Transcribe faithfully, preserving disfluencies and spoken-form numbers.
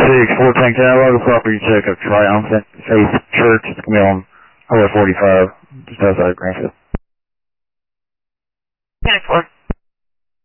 six, four ten Catalog, property check of Triumphant Faith Church. It's going to be on Highway forty-five, just outside of Greenfield. ten four.